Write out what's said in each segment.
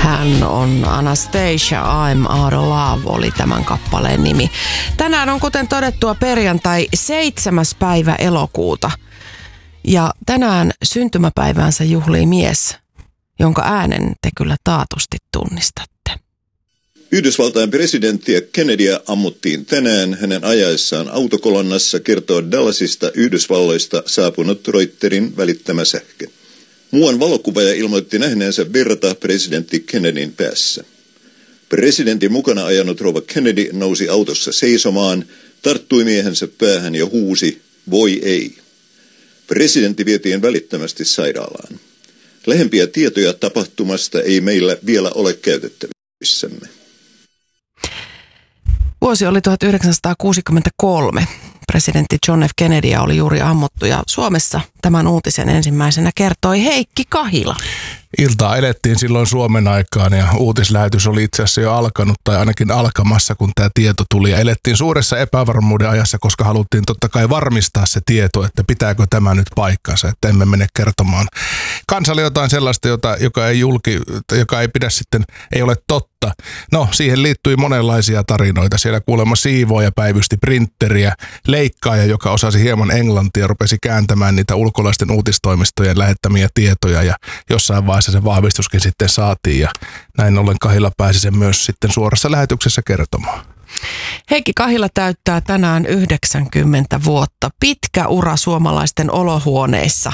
Hän on Anastasia, I'm Out of Love oli tämän kappaleen nimi. Tänään on kuten todettua perjantai 7. päivä elokuuta. Ja tänään syntymäpäiväänsä juhlii mies, jonka äänen te kyllä taatusti tunnistatte. Yhdysvaltain presidenttiä Kennedyä ammuttiin tänään hänen ajaessaan autokolonnassa, kertoo Dallasista Yhdysvalloista saapunut Reutersin välittämä sähkö. Muuan valokuvaaja ilmoitti nähneensä verta presidentti Kennedyn päässä. Presidentin mukana ajanut rouva Kennedy nousi autossa seisomaan, tarttui miehensä päähän ja huusi, voi ei. Presidentti vietiin välittömästi sairaalaan. Lähempiä tietoja tapahtumasta ei meillä vielä ole käytettävissämme. Vuosi oli 1963. Presidentti John F. Kennedyä oli juuri ammuttu ja Suomessa tämän uutisen ensimmäisenä kertoi Heikki Kahila. Iltaa elettiin silloin Suomen aikaan ja uutislähetys oli itse asiassa jo alkanut tai ainakin alkamassa, kun tämä tieto tuli. Ja elettiin suuressa epävarmuuden ajassa, koska haluttiin totta kai varmistaa se tieto, että pitääkö tämä nyt paikkansa, että emme mene kertomaan kansalle jotain sellaista, joka ei pidä sitten, ei ole totta. No, siihen liittyi monenlaisia tarinoita. Siellä kuulemma siivooja päivysti printteriä, leikkaaja, joka osasi hieman englantia, rupesi kääntämään niitä ulkolaisten uutistoimistojen lähettämiä tietoja ja jossain vaiheessa se vahvistuskin sitten saatiin ja näin ollen Kahila pääsi sen myös sitten suorassa lähetyksessä kertomaan. Heikki Kahila täyttää tänään 90 vuotta. Pitkä ura suomalaisten olohuoneissa.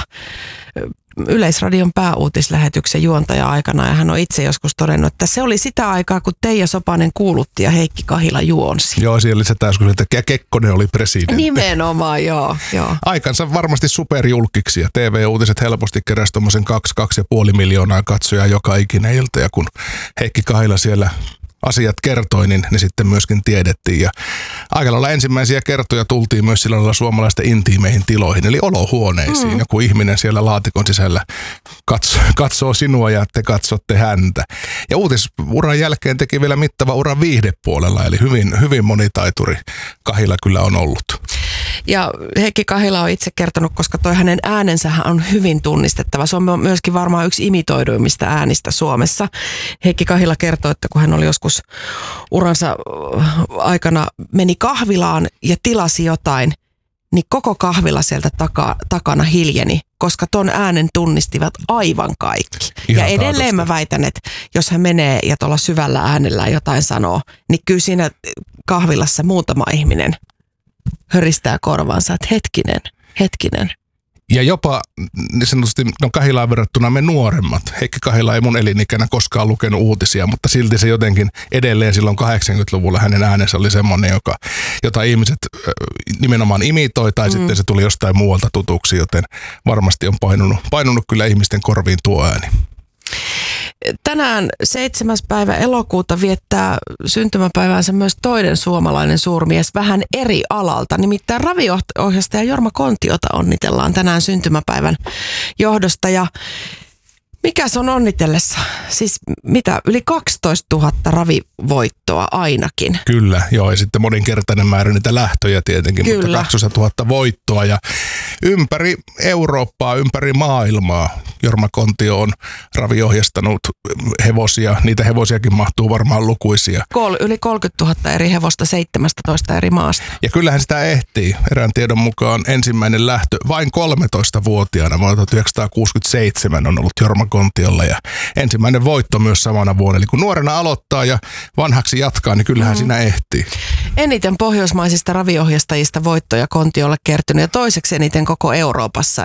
Yleisradion pääuutislähetyksen juontaja-aikana ja hän on itse joskus todennut, että se oli sitä aikaa, kun Teija Sopanen kuulutti ja Heikki Kahila juonsi. Joo, siellä lisätään joskus, että Kekkonen oli presidentti. Nimenomaan, joo. Aikansa varmasti superjulkiksi ja TV-uutiset helposti keräsi tuommoisen 2,5 miljoonaa katsojaa joka ikinen ilta ja kun Heikki Kahila siellä asiat kertoi, niin ne sitten myöskin tiedettiin. Ja aika lailla ensimmäisiä kertoja tultiin myös sillä lailla suomalaisten intiimeihin tiloihin, eli olohuoneisiin. Joku ihminen siellä laatikon sisällä katsoo sinua ja te katsotte häntä. Ja uutisuran jälkeen teki vielä mittava ura viihdepuolella, eli hyvin monitaituri Kahila kyllä on ollut. Ja Heikki Kahila on itse kertonut, koska toi hänen äänensä on hyvin tunnistettava. Se on myöskin varmaan yksi imitoiduimmista äänistä Suomessa. Heikki Kahila kertoi, että kun hän oli joskus uransa aikana meni kahvilaan ja tilasi jotain, niin koko kahvila sieltä takana hiljeni, koska ton äänen tunnistivat aivan kaikki. Ihan ja edelleen taatusti. Mä väitän, että jos hän menee ja tuolla syvällä äänellä jotain sanoo, niin kyllä siinä kahvilassa muutama ihminen höristää korvaansa, että hetkinen. Ja jopa niin sanotusti Kahilaan verrattuna me nuoremmat. Heikki Kahila ei mun elinikänä koskaan lukenut uutisia, mutta silti se jotenkin edelleen silloin 80-luvulla hänen äänensä oli semmoinen, jota ihmiset nimenomaan imitoi tai sitten se tuli jostain muualta tutuksi, joten varmasti on painunut kyllä ihmisten korviin tuo ääni. Tänään 7. päivä elokuuta viettää syntymäpäiväänsä myös toinen suomalainen suurmies vähän eri alalta. Nimittäin raviohjastaja Jorma Kontiota onnitellaan tänään syntymäpäivän johdosta. Ja mikä se on onnitellessa? Siis mitä, yli 12 000 ravivoittoa ainakin. Kyllä, joo, ja sitten moninkertainen määrä niitä lähtöjä tietenkin, kyllä. Mutta 12 000 voittoa ja ympäri Eurooppaa, ympäri maailmaa. Jorma Kontio on raviohjastanut hevosia, niitä hevosiakin mahtuu varmaan lukuisia. Yli 30 000 eri hevosta 17 eri maasta. Ja kyllähän sitä ehtii. Erään tiedon mukaan ensimmäinen lähtö vain 13-vuotiaana vuonna 1967 on ollut Jorma Kontiolla ja ensimmäinen voitto myös samana vuonna. Eli kun nuorena aloittaa ja vanhaksi jatkaa, niin kyllähän siinä ehtii. Eniten pohjoismaisista raviohjastajista voittoja Kontiolle kertynyt ja toiseksi eniten koko Euroopassa.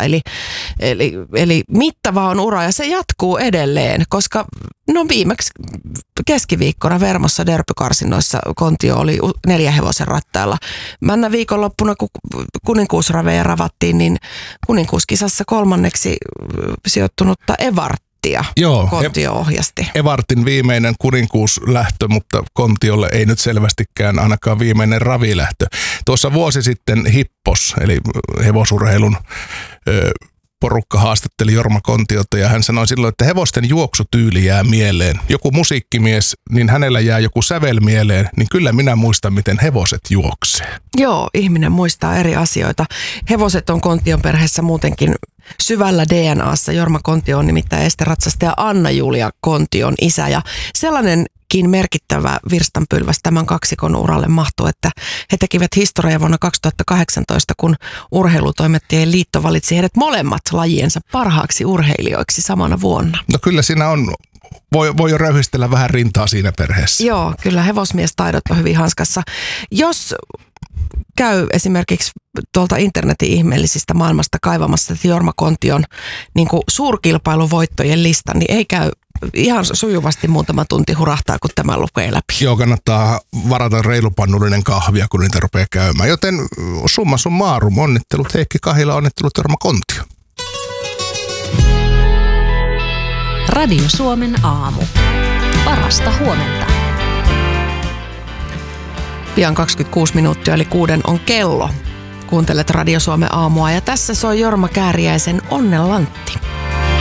Eli mittava on ura ja se jatkuu edelleen, koska viimeksi keskiviikkona Vermossa derbykarsinnoissa Kontio oli 4 hevosen rattailla. Männä viikonloppuna, kun kuninkuusraveja ravattiin, niin kuninkuuskisassa 3. sijoittunutta Evarttia Kontio ohjasti. Evartin viimeinen kuninkuuslähtö, mutta Kontiolle ei nyt selvästikään ainakaan viimeinen ravilähtö. Tuossa vuosi sitten Hippos, eli hevosurheilun porukka haastatteli Jorma Kontiota ja hän sanoi silloin, että hevosten juoksutyyli jää mieleen. Joku musiikkimies, niin hänellä jää joku sävel mieleen, niin kyllä minä muistan, miten hevoset juoksee. Joo, ihminen muistaa eri asioita. Hevoset on Kontion perheessä muutenkin syvällä DNAssa. Jorma Kontio on nimittäin esteratsastaja Anna-Julia Kontion isä ja sellainenkin merkittävä virstanpylväs tämän kaksikon uralle mahtuu, että he tekivät historiaa vuonna 2018, kun Urheilutoimittajien liitto valitsi heidät molemmat lajiensa parhaaksi urheilijoiksi samana vuonna. No kyllä siinä on, voi jo röyhistellä vähän rintaa siinä perheessä. Joo, kyllä hevosmiestaidot on hyvin hanskassa. Jos käy esimerkiksi tuolta internetin ihmeellisistä maailmasta kaivamassa Jorma Kontion niin kuin suurkilpailuvoittojen listan, niin ei käy ihan sujuvasti muutama tunti hurahtaa, kun tämä lukee läpi. Joo, kannattaa varata reilupannullinen kahvia, kun niitä rupeaa käymään. Joten summa summarum, onnittelut Heikki Kahila, onnittelut Jorma Kontio. Radio Suomen aamu. Parasta huomenta. Pian 26 minuuttia eli 6 on kello. Kuuntelet Radio Suomen aamua ja tässä soi Jorma Kääriäisen Onnenlantti.